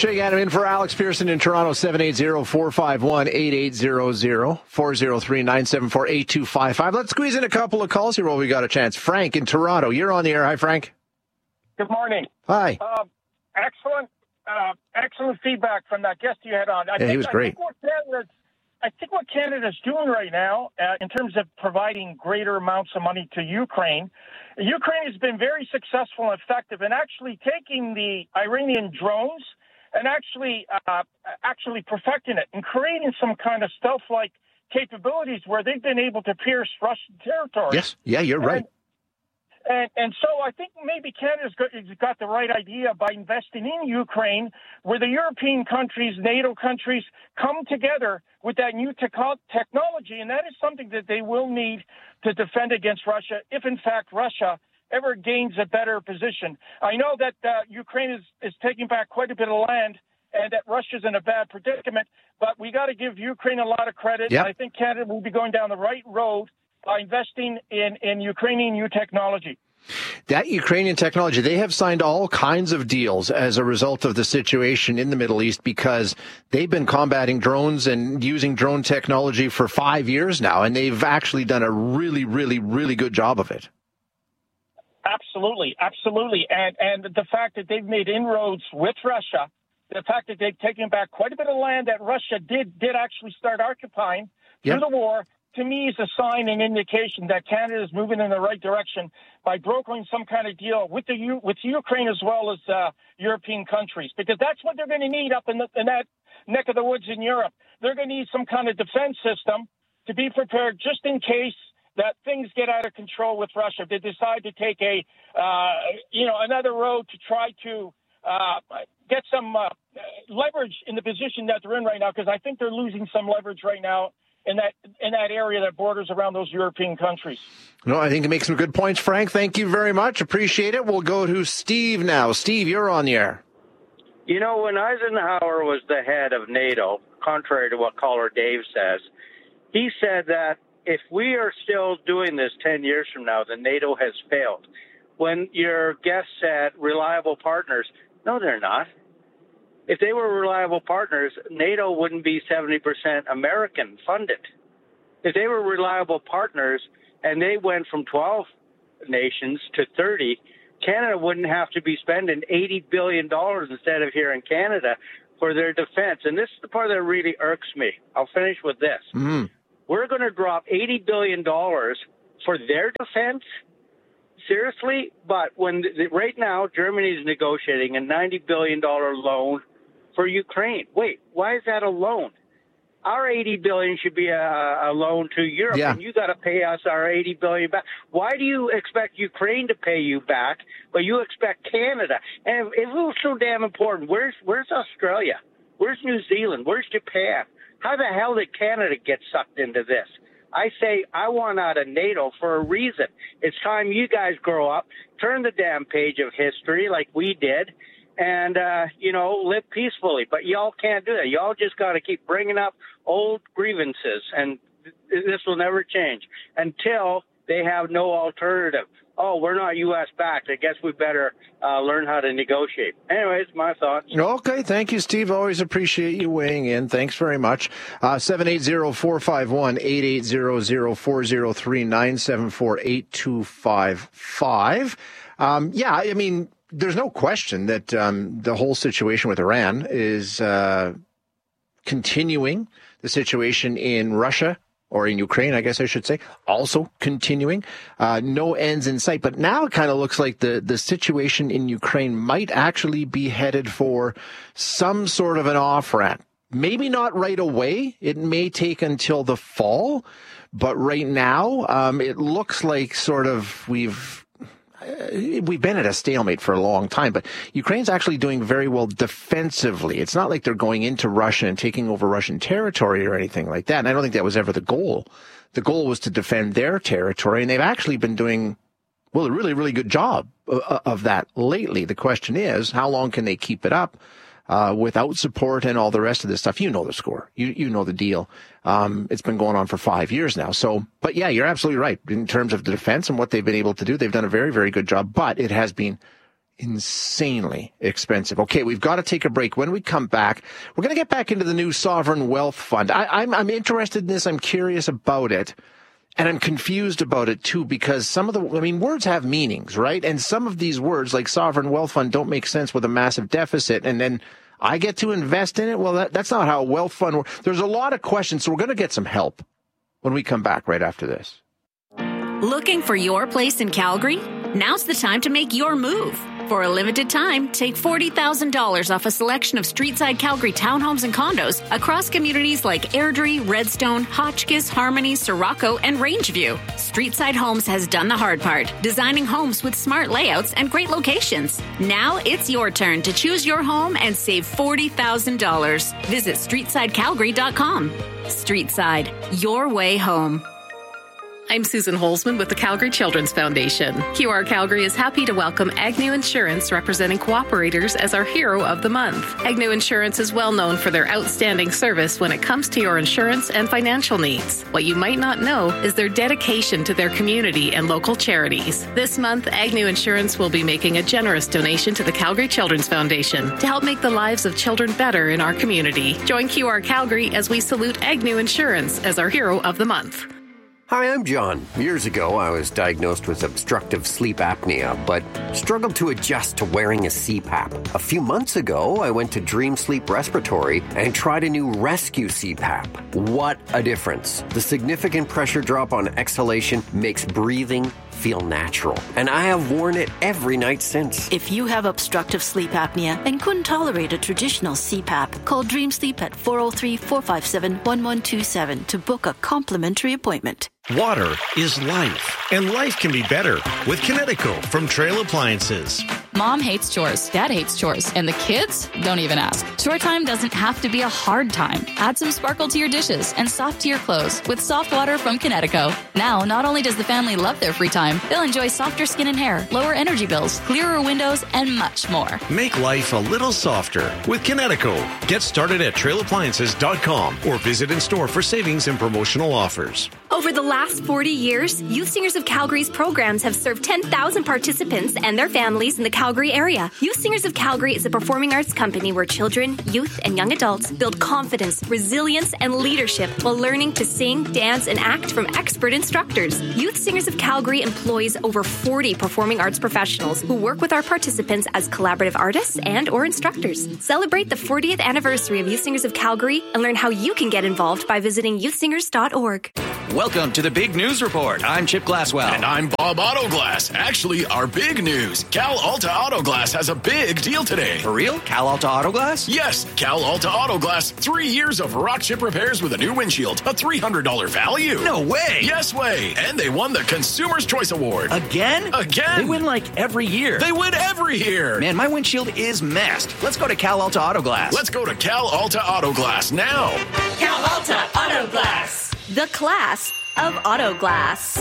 Shay Adam in for Alex Pearson in Toronto, 780-451-8800, 403-974-8255. Let's squeeze in a couple of calls here while we got a chance. Frank in Toronto, you're on the air. Hi, Frank. Good morning. Hi. Excellent feedback from that guest you had on. He was great. I think what Canada's doing right now, in terms of providing greater amounts of money to Ukraine has been very successful and effective in actually taking the Iranian drones and actually perfecting it and creating some kind of stealth-like capabilities where they've been able to pierce Russian territory. Yes. Yeah, you're right. And so I think maybe Canada's got the right idea by investing in Ukraine, where the European countries, NATO countries, come together with that new technology, and that is something that they will need to defend against Russia if, in fact, Russia ever gains a better position. I know that Ukraine is taking back quite a bit of land and that Russia's in a bad predicament, but we got to give Ukraine a lot of credit. Yep. I think Canada will be going down the right road by investing in Ukrainian new technology. That Ukrainian technology, they have signed all kinds of deals as a result of the situation in the Middle East because they've been combating drones and using drone technology for 5 years now, and they've actually done a really, really, really good job of it. Absolutely. And the fact that they've made inroads with Russia, the fact that they've taken back quite a bit of land that Russia did actually start occupying through the war, to me, is a sign and indication that Canada is moving in the right direction by brokering some kind of deal with Ukraine as well as European countries, because that's what they're going to need up in that neck of the woods in Europe. They're going to need some kind of defense system to be prepared just in case that things get out of control with Russia. If they decide to take another road to try to get some leverage in the position that they're in right now, because I think they're losing some leverage right now in that area that borders around those European countries. No, I think you make some good points, Frank. Thank you very much. Appreciate it. We'll go to Steve now. Steve, you're on the air. You know, when Eisenhower was the head of NATO, contrary to what caller Dave says, he said that if we are still doing this 10 years from now, then NATO has failed. When your guest said reliable partners, no, they're not. If they were reliable partners, NATO wouldn't be 70% American funded. If they were reliable partners and they went from 12 nations to 30, Canada wouldn't have to be spending $80 billion instead of here in Canada for their defense. And this is the part that really irks me. I'll finish with this. Mm-hmm. We're going to drop $80 billion for their defense? Seriously? But right now, Germany is negotiating a $90 billion loan for Ukraine. Wait, why is that a loan? Our $80 billion should be a loan to Europe, and you got to pay us our $80 billion back. Why do you expect Ukraine to pay you back, but you expect Canada? And if it was so damn important, where's Australia? Where's New Zealand? Where's Japan? How the hell did Canada get sucked into this? I say I want out of NATO for a reason. It's time you guys grow up, turn the damn page of history like we did, and, live peacefully. But y'all can't do that. Y'all just got to keep bringing up old grievances, and this will never change until they have no alternative. Oh, we're not U.S. backed. I guess we better learn how to negotiate. Anyways, my thoughts. Okay, thank you, Steve. Always appreciate you weighing in. Thanks very much. 780-451-8800, 403-974-8255. I mean, there's no question that the whole situation with Iran is continuing. The situation in Russia, or in Ukraine, I guess I should say, also continuing. No ends in sight. But now it kind of looks like the situation in Ukraine might actually be headed for some sort of an off-ramp. Maybe not right away. It may take until the fall. But right now, it looks like sort of we've been at a stalemate for a long time, but Ukraine's actually doing very well defensively. It's not like they're going into Russia and taking over Russian territory or anything like that. And I don't think that was ever the goal. The goal was to defend their territory, and they've actually been doing, a really, really good job of that lately. The question is, how long can they keep it up without support and all the rest of this stuff? You know the score. You know the deal. It's been going on for 5 years now. So, but yeah, you're absolutely right. In terms of the defense and what they've been able to do, they've done a very, very good job. But it has been insanely expensive. Okay, we've got to take a break. When we come back, we're going to get back into the new sovereign wealth fund. I'm interested in this. I'm curious about it. And I'm confused about it, too, because words have meanings, right? And some of these words, like sovereign wealth fund, don't make sense with a massive deficit. And then I get to invest in it? Well, that's not how a wealth fund works. There's a lot of questions, so we're going to get some help when we come back right after this. Looking for your place in Calgary? Now's the time to make your move. For a limited time, take $40,000 off a selection of Streetside Calgary townhomes and condos across communities like Airdrie, Redstone, Hotchkiss, Harmony, Sirocco, and Rangeview. Streetside Homes has done the hard part, designing homes with smart layouts and great locations. Now it's your turn to choose your home and save $40,000. Visit StreetsideCalgary.com. Streetside, your way home. I'm Susan Holzman with the Calgary Children's Foundation. QR Calgary is happy to welcome Agnew Insurance, representing cooperators, as our Hero of the Month. Agnew Insurance is well known for their outstanding service when it comes to your insurance and financial needs. What you might not know is their dedication to their community and local charities. This month, Agnew Insurance will be making a generous donation to the Calgary Children's Foundation to help make the lives of children better in our community. Join QR Calgary as we salute Agnew Insurance as our Hero of the Month. Hi, I'm John. Years ago, I was diagnosed with obstructive sleep apnea, but struggled to adjust to wearing a CPAP. A few months ago, I went to Dream Sleep Respiratory and tried a new Rescue CPAP. What a difference. The significant pressure drop on exhalation makes breathing feel natural, and I have worn it every night since. If you have obstructive sleep apnea and couldn't tolerate a traditional CPAP, call Dream Sleep at 403-457-1127 to book a complimentary appointment. Water is life, and life can be better with Kinetico from Trail Appliances. Mom hates chores, Dad hates chores, and the kids don't even ask. Chore time doesn't have to be a hard time. Add some sparkle to your dishes and soft to your clothes with soft water from Kinetico. Now, not only does the family love their free time, they'll enjoy softer skin and hair, lower energy bills, clearer windows, and much more. Make life a little softer with Kinetico. Get started at trailappliances.com or visit in store for savings and promotional offers. Over the last 40 years, Youth Singers of Calgary's programs have served 10,000 participants and their families in the Calgary area. Youth Singers of Calgary is a performing arts company where children, youth, and young adults build confidence, resilience, and leadership while learning to sing, dance, and act from expert instructors. Youth Singers of Calgary employs over 40 performing arts professionals who work with our participants as collaborative artists and or instructors. Celebrate the 40th anniversary of Youth Singers of Calgary and learn how you can get involved by visiting youthsingers.org. Welcome to the Big News Report. I'm Chip Glasswell. And I'm Bob Autoglass. Actually, our big news. Cal Alta Autoglass has a big deal today. For real? Cal Alta Autoglass? Yes, Cal Alta Autoglass. 3 years of rock chip repairs with a new windshield. A $300 value. No way. Yes way. And they won the Consumer's Choice Award. Again? Again. They win like every year. They win every year. Man, my windshield is messed. Let's go to Cal Alta Autoglass. Let's go to Cal Alta Autoglass now. Cal Alta Autoglass. The class of auto glass.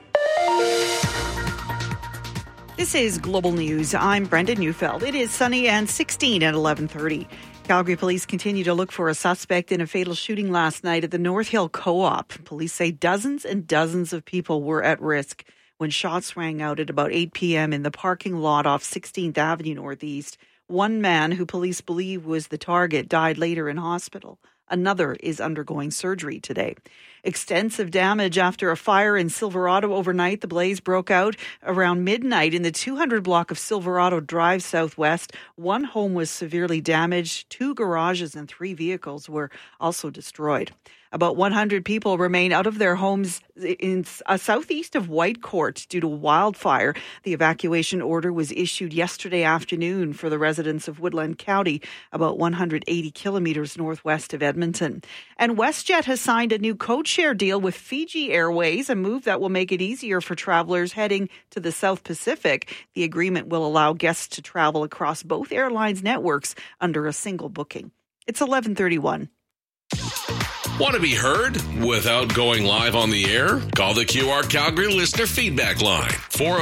This is Global News. I'm Brenda Neufeld. It is sunny and 16 at 11:30. Calgary police continue to look for a suspect in a fatal shooting last night at the North Hill Co-op. Police say dozens and dozens of people were at risk when shots rang out at about 8 p.m. in the parking lot off 16th Avenue Northeast. One man, who police believe was the target, died later in hospital. Another is undergoing surgery today. Extensive damage after a fire in Silverado overnight. The blaze broke out around midnight in the 200 block of Silverado Drive Southwest. One home was severely damaged. 2 garages and 3 vehicles were also destroyed. About 100 people remain out of their homes in southeast of Whitecourt due to wildfire. The evacuation order was issued yesterday afternoon for the residents of Woodland County, about 180 kilometers northwest of Edmonton. And WestJet has signed a new codeshare deal with Fiji Airways, a move that will make it easier for travelers heading to the South Pacific. The agreement will allow guests to travel across both airlines' networks under a single booking. It's 11:31. Want to be heard without going live on the air? Call the QR Calgary listener feedback line,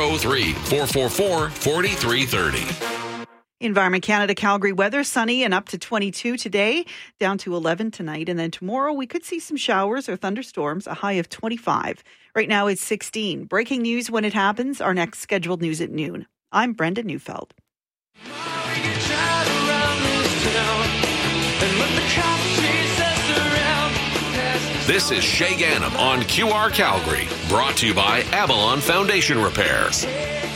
403-444-4330. Environment Canada Calgary weather, sunny and up to 22 today, down to 11 tonight. And then tomorrow we could see some showers or thunderstorms, a high of 25. Right now it's 16. Breaking news when it happens. Our next scheduled news at noon. I'm Brenda Neufeld. This is Shay Ganem on QR Calgary, brought to you by Avalon Foundation Repair.